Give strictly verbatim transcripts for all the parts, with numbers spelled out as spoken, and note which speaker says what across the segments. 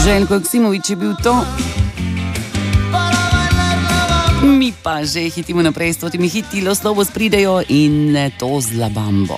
Speaker 1: Željko Joksimović je bil to. Mi pa že hitimo naprej s totimi hitilo, slovo spridejo in to z La Bambo.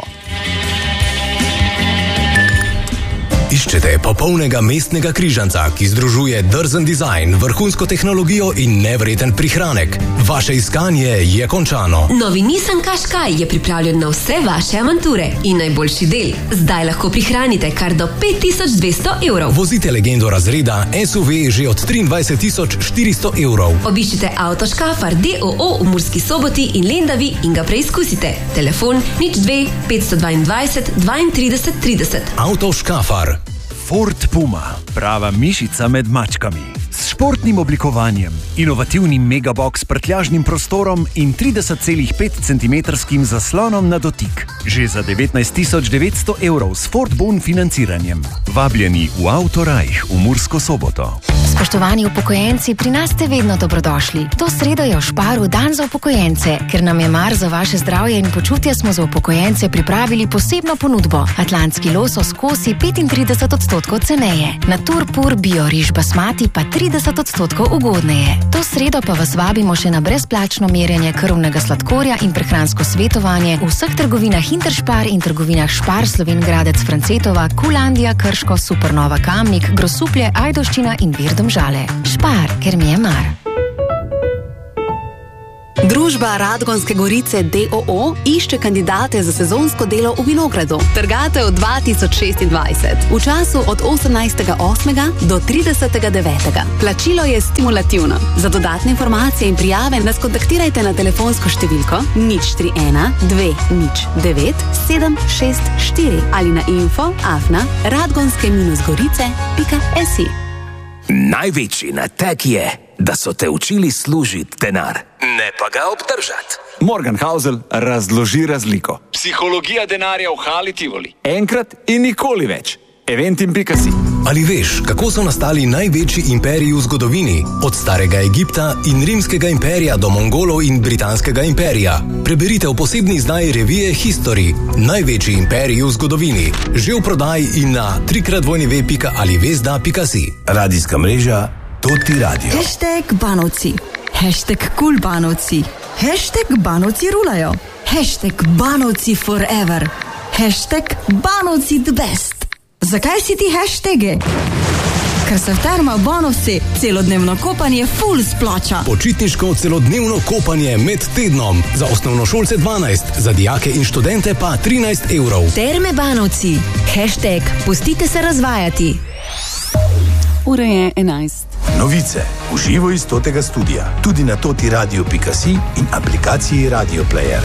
Speaker 2: Iščete popolnega mestnega križanca, ki združuje drzen dizajn, vrhunsko tehnologijo in nevreten prihranek. Vaše iskanje je končano.
Speaker 3: Novi Nissan Qashqai je pripravljen na vse vaše avanture in najboljši del. Zdaj lahko prihranite kar do pet tisoč dvesto evrov.
Speaker 2: Vozite legendo razreda S U V že od triindvajset tisoč štiristo evrov.
Speaker 3: Obiščite Avtoškafar D O O v Murski Soboti in Lendavi in ga preizkusite. Telefon nič dve petsto dvaindvajset dvaintrideset trideset.
Speaker 2: Avtoškafar.
Speaker 4: Ford Puma, prava mišica med mačkami. S športnim oblikovanjem, inovativnim megabox s prtljažnim prostorom in trideset celih pet centimetrskim zaslonom na dotik. Že za devetnajst tisoč devetsto evrov s Ford Bon financiranjem. Vabljeni v Autorajh v Mursko Soboto.
Speaker 5: Spoštovani upokojenci, pri nas ste vedno dobrodošli. To sredo je v Šparu dan za upokojence. Ker nam je mar za vaše zdravje in počutje, smo za upokojence pripravili posebno ponudbo. Atlantski losos kosi petintrideset odstotkov ceneje. Naturpur bio riž basmati pa trideset odstotkov ugodneje. To sredo pa vas vabimo še na brezplačno merjenje krvnega sladkorja in prehransko svetovanje v vseh trgovinah Interšpar in trgovinah Špar, Slovengradec, Francetova, Kulandija, Krško, Supernova, Kamnik, Grosuplje, Ajdovščina in Vir Domžale. Špar, ker mi je mar.
Speaker 6: Družba Radgonske Gorice D O O išče kandidate za sezonsko delo v vinogradu. Trgatev dva tisoč šestindvajset. V času od osemnajstega osmega do tridesetega devetega. Plačilo je stimulativno. Za dodatne informacije in prijave nas kontaktirajte na telefonsko številko nič tri ena dve nič devet sedem šest štiri ali na info afna radgonske gorice pika si.
Speaker 7: Največji nateg je, da so te učili služiti denar, ne pa ga obdržati.
Speaker 8: Morgan Housel razloži razliko. Psihologija denarja v Hali Tivoli. Enkrat in nikoli več. Eventim pika si.
Speaker 2: Ali veš, kako so nastali največji imperiji v zgodovini? Od starega Egipta in rimskega imperija do Mongolov in britanskega imperija. Preberite v posebni izdaji revije History. Največji imperiji v zgodovini. Že v prodaji in na trikrat dvojni pika ali vezda pika si.
Speaker 7: Radijska mreža Toti Radio.
Speaker 9: Hashtag Banovci. Hashtag Cool Banovci. Hashtag Banovci rulajo. Hashtag Banovci forever. Hashtag Banovci the best. Zakaj si ti hashtage? Ker se v Termah Banovci celodnevno kopanje full splača.
Speaker 2: Počitniško celodnevno kopanje med tednom. Za osnovnošolce dvanajst, za dijake in študente pa trinajst evrov.
Speaker 3: Terme Banovci. Hashtag Pustite se razvajati.
Speaker 1: Ura je enajst.
Speaker 7: Novice v živo iz Totega studia. Tudi na toti radio pika si in aplikaciji Radio Player.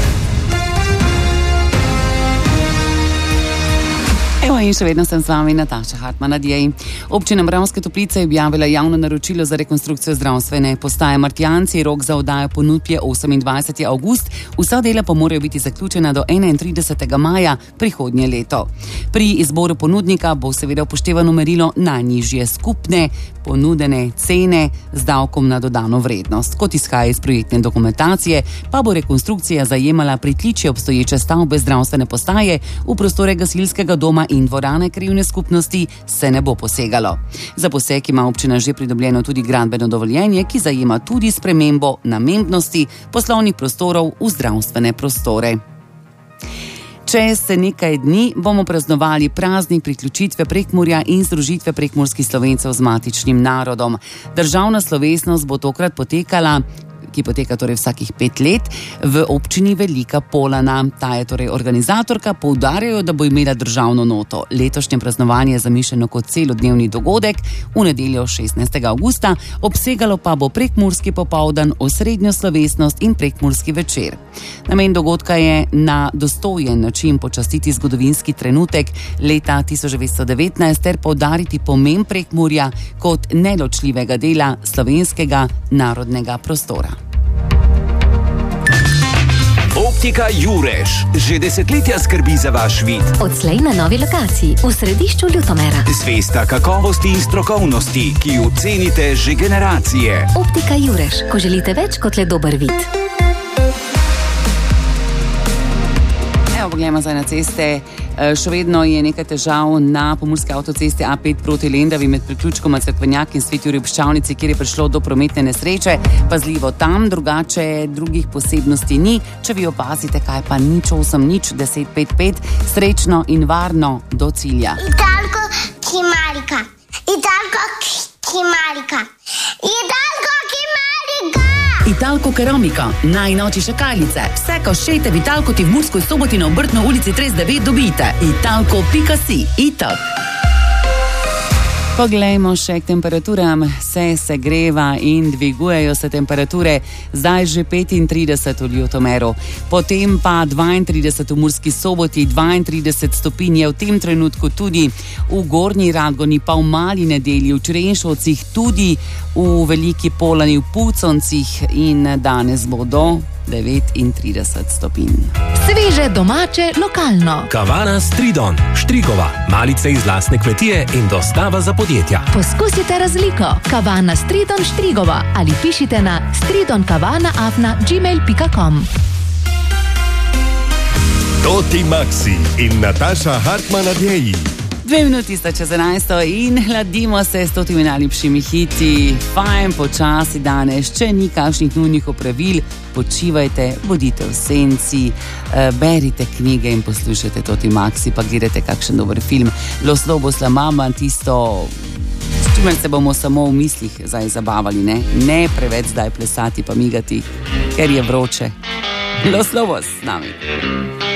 Speaker 1: Evo in še vedno sem z vami, Nataša Hartman Adjej. Občina Moravske Toplice je objavila javno naročilo za rekonstrukcijo zdravstvene postaje Martjanci. Rok za oddajo ponudb je osemindvajseti avgust. Vsa dela pa morajo biti zaključena do enaintridesetega maja prihodnje leto. Pri izboru ponudnika bo seveda upoštevano merilo najnižje skupne ponudene cene z davkom na dodano vrednost. Kot izhaja iz projektne dokumentacije, pa bo rekonstrukcija zajemala pritličje obstoječe stavbe zdravstvene postaje v prostore gasilskega doma in dvorane krajevne skupnosti se ne bo posegalo. Za poseg ima občina že pridobljeno tudi gradbeno dovoljenje, ki zajema tudi spremembo namembnosti poslovnih prostorov v zdravstvene prostore. Čez nekaj dni bomo praznovali praznik priključitve Prekmurja in združitve prekmurskih Slovencev z matičnim narodom. Državna slovesnost bo tokrat potekala ki poteka torej vsakih pet let v občini Velika Polana. Ta je torej organizatorka, poudarjajo, da bo imela državno noto. Letošnje praznovanje je zamišljeno kot celodnevni dogodek v nedeljo šestnajstega avgusta, obsegalo pa bo prekmurski popoldan, osrednjo slovesnost in prekmurski večer. Namen dogodka je na dostojen način počastiti zgodovinski trenutek leta tisoč devetsto devetnajst ter poudariti pomen Prekmurja kot neločljivega dela slovenskega narodnega prostora.
Speaker 7: Optika Jureš že desetletja skrbi za vaš vid.
Speaker 5: Odslej na novi lokaciji v središču Ljutomera.
Speaker 7: Zvesta kakovosti in strokovnosti, ki jo cenite že generacije.
Speaker 5: Optika Jureš, ko želite več kot le dober vid.
Speaker 1: Evo, poglejmo zdaj na ceste. Še vedno je nekaj težav na pomurski avtocesti A pet proti Lendavi med priključkoma Cerkvenjak in Sveti Jurij ob Ščavnici, kjer je prišlo do prometne nesreče. Pazljivo tam, drugače drugih posebnosti ni. Če vi opazite, kaj pa nič osem nič deset pet pet, srečno in varno do cilja.
Speaker 10: Italko Kimarika, Italko Kimarika, Italko Kimarika.
Speaker 1: Italko Keramika, najnovejše šakaljice. Vse, ko šejete v Italko, ti v Murski Soboti na Obrtno ulici trideset devet dobite. Italko pika si, Itak. Poglejmo še k temperaturam. Se segreva in dvigujejo se temperature. Zdaj že petintrideset v Ljutomeru. Potem pa dvaintrideset v Murski Soboti, dvaintrideset stopinj je v tem trenutku tudi v Gornji Radgoni, pa v Mali Nedelji, v Črenšovcih, tudi v Veliki Polani, v Puconcih in danes bo do devetintrideset stopinj.
Speaker 5: Sveže, domače, lokalno.
Speaker 2: Kavana Stridon, Štrigova, malice iz lastne kmetije in dostava za podjetja.
Speaker 5: Poskusite razliko. Kavana Stridon Štrigova ali pišite na stridonkavana afna gmail pika com.
Speaker 11: Toti Maxi in Nataša Hartman nadjeji.
Speaker 1: Dve minuti sta čez enajsto in hladimo se s totimi najljubšimi hiti. Fajn, počasi danes, če ni kakšnih nujnih opravil, počivajte, bodite v senci, berite knjige in poslušajte Toti Maxi, pa gledajte kakšen dober film. Los Lobos la Mama, tisto, s čimer se bomo samo v mislih zdaj zabavali, ne? Ne preveč zdaj plesati pa migati, ker je vroče. Los Lobos s nami.